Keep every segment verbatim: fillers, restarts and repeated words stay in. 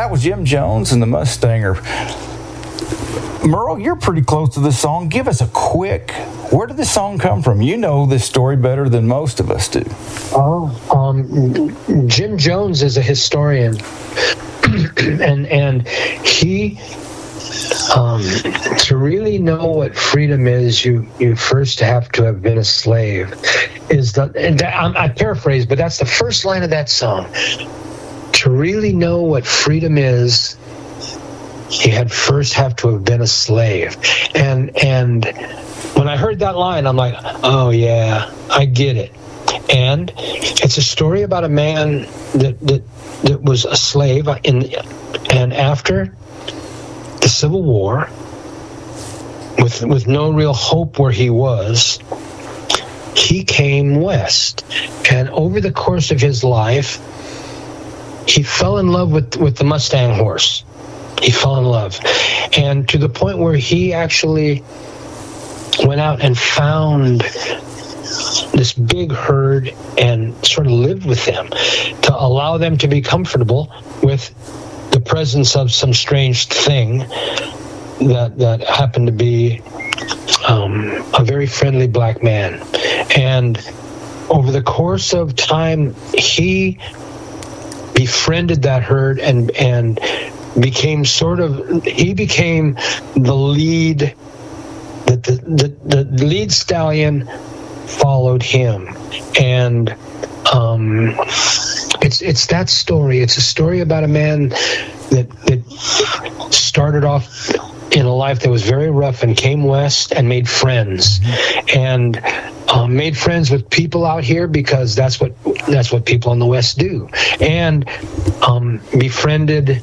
that was Jim Jones and the Mustanger. Merle, you're pretty close to this song. Give us a quick, where did this song come from? You know this story better than most of us do. Oh, um, Jim Jones is a historian, and and he, um, to really know what freedom is, you you first have to have been a slave. Is the and that, I, I paraphrase, but that's the first line of that song. To really know what freedom is, you had first have to have been a slave. And and when I heard that line, I'm like, oh yeah, I get it. And it's a story about a man that that, that was a slave in, and after the Civil War, with with no real hope where he was, he came west. And over the course of his life, he fell in love with, with the Mustang horse. He fell in love. And to the point where he actually went out and found this big herd and sort of lived with them to allow them to be comfortable with the presence of some strange thing that that happened to be um, a very friendly black man. And over the course of time, he befriended that herd and and became sort of, he became the lead, the, the, the, the lead stallion followed him. And um, it's it's that story. It's a story about a man that, that started off in a life that was very rough and came west and made friends. And um, made friends with people out here because that's what that's what people in the West do. And um, befriended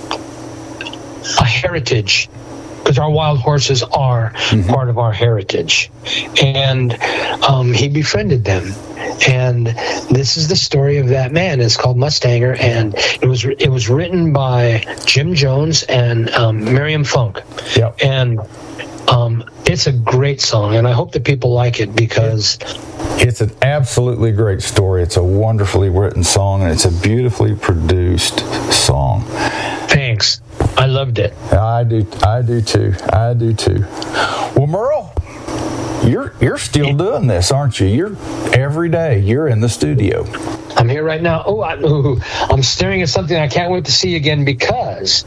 a heritage, because our wild horses are mm-hmm. part of our heritage. And um, he befriended them. And this is the story of that man. It's called Mustanger, and it was it was written by Jim Jones and um, Miriam Funk. Yep. And um, it's a great song, and I hope that people like it because it's an absolutely great story. It's a wonderfully written song, and it's a beautifully produced song. Thanks. I loved it. I do. I do too. I do too. Well, Merle, you're you're still doing this, aren't you? You're every day. You're in the studio. I'm here right now. Oh, I, ooh, I'm staring at something I can't wait to see again because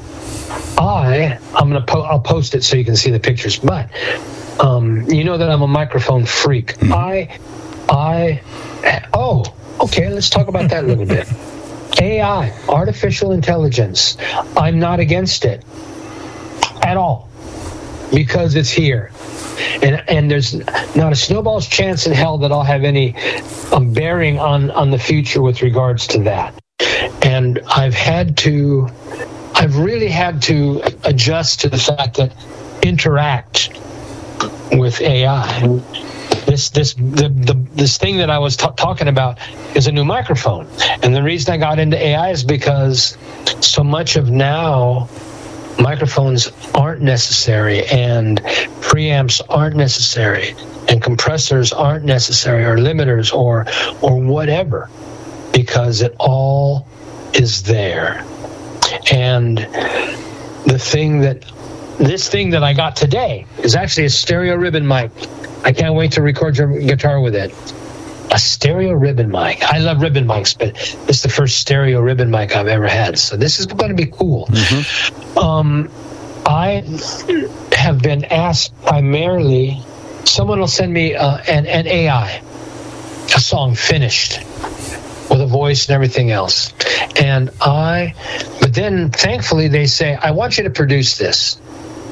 I I'm gonna po- I'll post it so you can see the pictures. But um, you know that I'm a microphone freak. Mm-hmm. I I oh okay. Let's talk about that a little bit. A I, artificial intelligence. I'm not against it at all because it's here. And and there's not a snowball's chance in hell that I'll have any um, bearing on, on the future with regards to that. And I've had to, I've really had to adjust to the fact that interact with A I. This this the, the this thing that I was t- talking about is a new microphone, and the reason I got into A I is because so much of now microphones aren't necessary, and preamps aren't necessary, and compressors aren't necessary, or limiters, or or whatever, because it all is there. And the thing that this thing that I got today is actually a stereo ribbon mic. I can't wait to record your guitar with it. A stereo ribbon mic. I love ribbon mics, but this is the first stereo ribbon mic I've ever had. So this is going to be cool. Mm-hmm. Um, I have been asked primarily, someone will send me uh, an, an A I, a song finished with a voice and everything else. And I, but then thankfully they say, I want you to produce this.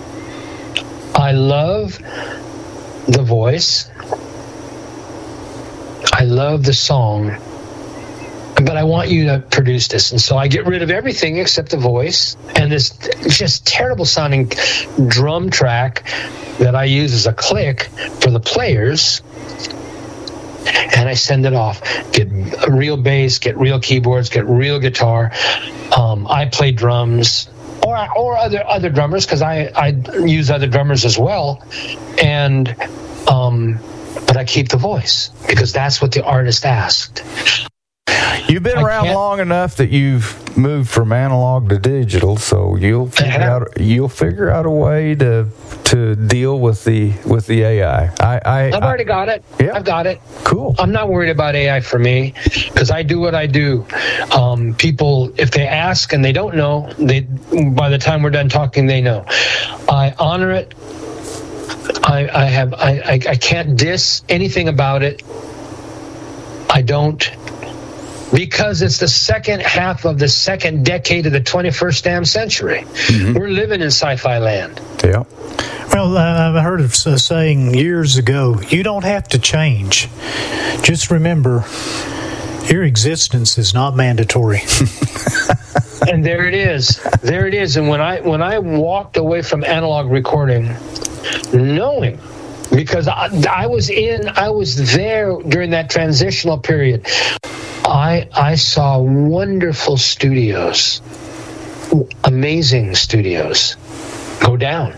I love the voice. I love the song, but I want you to produce this. And so I get rid of everything except the voice and this just terrible sounding drum track that I use as a click for the players. And I send it off. Get a real bass, get real keyboards, get real guitar. Um, I play drums. Or, or other other drummers, because I, I use other drummers as well, and um, but I keep the voice because that's what the artist asked. You've been around long enough that you've moved from analog to digital, so you'll figure out you'll figure out a way to to deal with the with the A I. I, I I've already got it. Yeah. I've got it. Cool. I'm not worried about A I for me because I do what I do. Um, people, if they ask and they don't know, they by the time we're done talking, they know. I honor it. I, I have. I, I. I can't diss anything about it. I don't. Because it's the second half of the second decade of the twenty-first damn century. Mm-hmm. We're living in sci-fi land. Yeah. Well, uh, I've heard of uh, saying years ago, you don't have to change. Just remember, your existence is not mandatory. And there it is. There it is. And when I when I walked away from analog recording, knowing, because I, I was in, I was there during that transitional period. I I saw wonderful studios, amazing studios, go down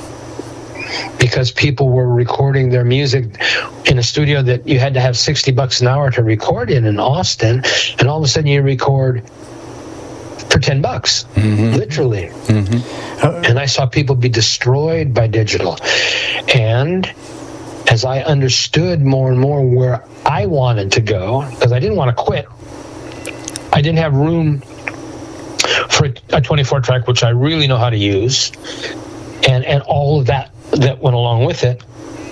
because people were recording their music in a studio that you had to have sixty bucks an hour to record in in Austin, and all of a sudden you record for ten bucks, mm-hmm. literally. Mm-hmm. And I saw people be destroyed by digital, and as I understood more and more where I wanted to go, because I didn't want to quit. I didn't have room for a twenty-four track, which I really know how to use, and and all of that that went along with it.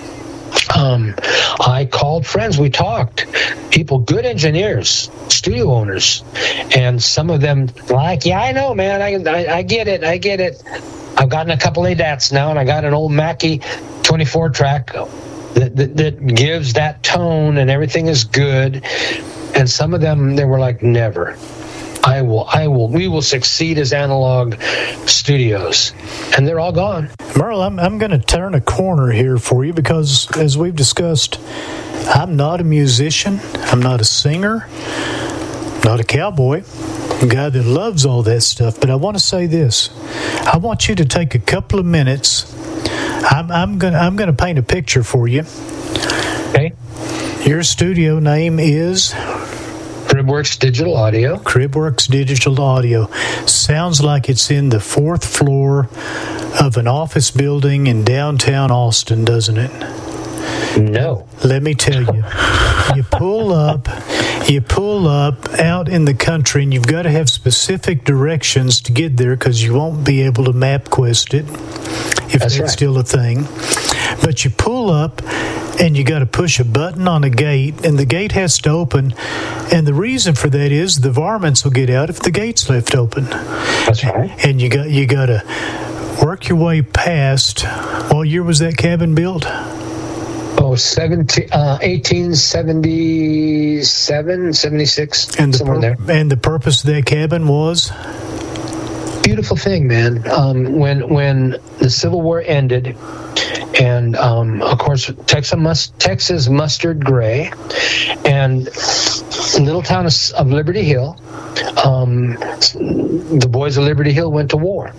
Um, I called friends. We talked. People, good engineers, studio owners, and some of them like, yeah, I know, man. I I, I get it. I get it. I've gotten a couple A D A Ts now, and I got an old Mackie twenty-four track. That, that, that gives that tone and everything is good. And some of them, they were like, never. I will, I will, we will succeed as analog studios. And they're all gone. Merle, I'm, I'm going to turn a corner here for you because, as we've discussed, I'm not a musician. I'm not a singer. Not a cowboy. A guy that loves all that stuff. But I want to say this. I want you to take a couple of minutes. I'm, I'm gonna I'm gonna paint a picture for you. Okay. Your studio name is Cribworks Digital Audio. Cribworks Digital Audio. Sounds like it's in the fourth floor of an office building in downtown Austin, doesn't it? No. Let me tell you. You pull up, you pull up out in the country, and you've got to have specific directions to get there because you won't be able to MapQuest it. If that's, that's right. Still a thing. But you pull up and you got to push a button on a gate, and the gate has to open. And the reason for that is the varmints will get out if the gate's left open. That's right. And you got you got to work your way past. What year was that cabin built? Oh, seventeen, uh, eighteen seventy-seven, seventy-six, and the somewhere pur- there. And the purpose of that cabin was? Beautiful thing, man. Um, when when the Civil War ended, and um, of course Texas, must, Texas mustard gray, and little town of, of Liberty Hill, um, the boys of Liberty Hill went to war,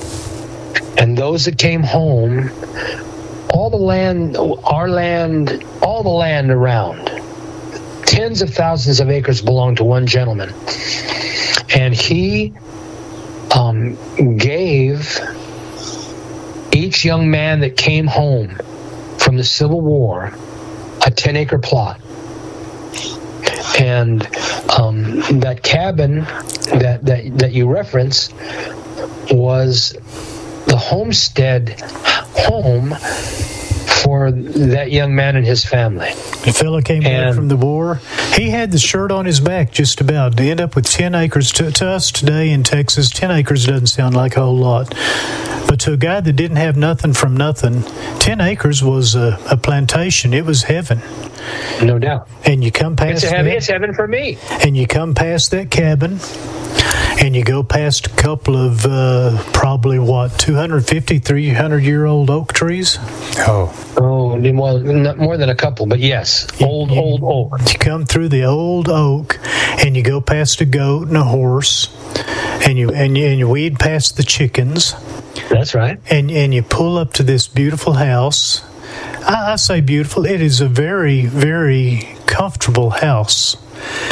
and those that came home, all the land, our land, all the land around, tens of thousands of acres belonged to one gentleman, and he. Um, gave each young man that came home from the Civil War a ten-acre plot. And um, that cabin that, that, that you reference was the homestead home for that young man and his family. The fellow came and, back from the war. He had the shirt on his back just about to end up with ten acres. To, to us today in Texas, ten acres doesn't sound like a whole lot. But to a guy that didn't have nothing from nothing, ten acres was a, a plantation. It was heaven. No doubt. And you come past it's heaven, that, it's heaven for me. And you come past that cabin, and you go past a couple of uh, probably, what, two hundred fifty, three hundred year old oak trees? Oh. Oh, well, not more than a couple, but yes. Old, you, old oak. You come through the old oak, and you go past a goat and a horse, and you and you, and you weed past the chickens. That's right. And, and you pull up to this beautiful house. I, I say beautiful. It is a very, very comfortable house.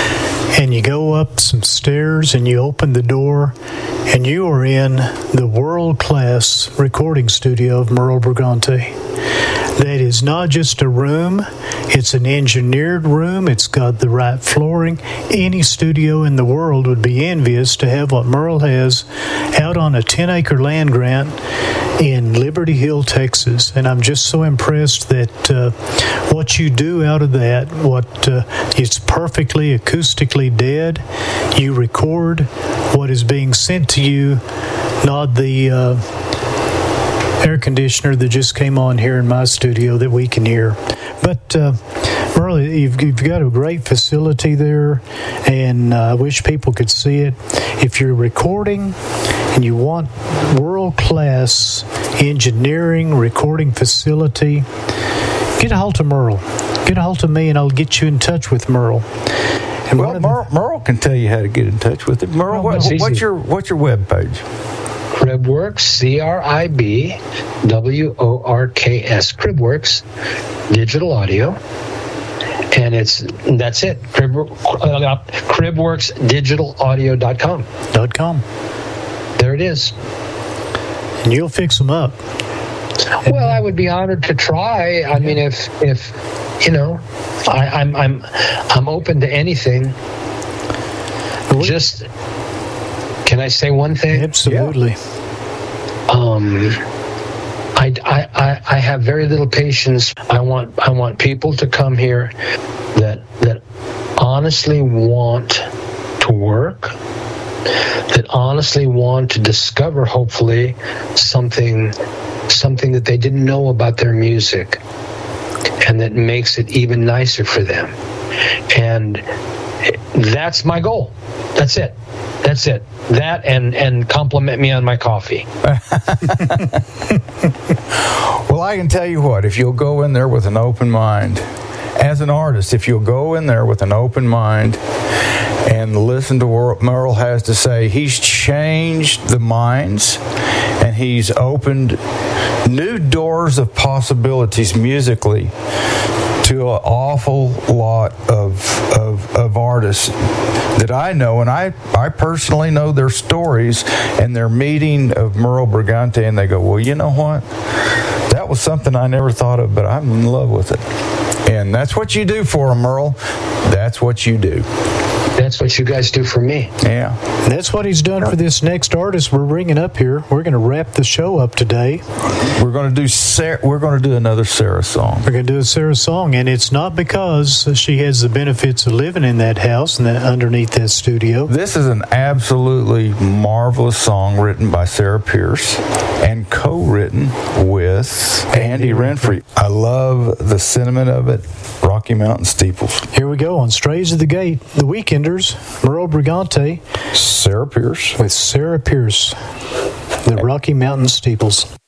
and you go up some stairs and you open the door, and you are in the world-class recording studio of Merle Brigante. That is not just a room, it's an engineered room. It's got the right flooring. Any studio in the world would be envious to have what Merle has out on a ten-acre land grant in Liberty Hill, Texas. And I'm just so impressed that uh, what you do out of that, what uh, it's perfectly acoustically dead. You record what is being sent to you, not the uh, air conditioner that just came on here in my studio that we can hear. But uh, Merle, you've, you've got a great facility there, and uh, I wish people could see it. If you're recording and you want world-class engineering, recording facility, get a hold of Merle. Get a hold of me, and I'll get you in touch with Merle. And well, Merle, the, Merle can tell you how to get in touch with him. Merle, what, what's your what's your web page? Cribworks, C R I B W O R K S, Cribworks, digital audio. And it's that's it. Crib, uh, cribworks digital audio dot com. Dot com. There it is. And you'll fix them up. Well, I would be honored to try. I mean, if if you know, I, I'm I'm I'm open to anything. Just can I say one thing? Absolutely. Um, I, I I have very little patience. I want I want people to come here that that honestly want to work, that honestly want to discover, hopefully, something something that they didn't know about their music, and that makes it even nicer for them. And that's my goal. That's it. That's it. That and, and compliment me on my coffee. Well, I can tell you what, if you'll go in there with an open mind, as an artist, if you'll go in there with an open mind and listen to what Merle has to say, he's changed the minds and he's opened new doors of possibilities musically to an awful lot of, of of artists that I know, and I, I personally know their stories and their meeting of Merle Brigante, and they go, well, you know what? That was something I never thought of, but I'm in love with it. And that's what you do for them, Merle. That's what you do. That's what you guys do for me. Yeah. And that's what he's done for this next artist we're bringing up here. We're going to wrap the show up today. We're going to do Sarah, we're going to do another Sarah song. We're going to do a Sarah song, and it's not because she has the benefits of living in that house and that underneath that studio. This is an absolutely marvelous song written by Sarah Pierce and co-written with Andy Renfrey. I love the sentiment of it. Rocky Mountain Steeples. Here we go on Strays of the Gate, The Weekenders, Merle Brigante, Sarah Pierce. With Sarah Pierce, the Rocky Mountain Steeples.